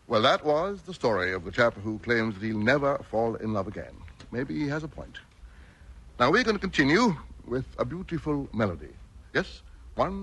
Well, that was the story of the chap who claims that he'll never fall in love again. Maybe he has a point. Now, we're going to continue with a beautiful melody. Yes? 1,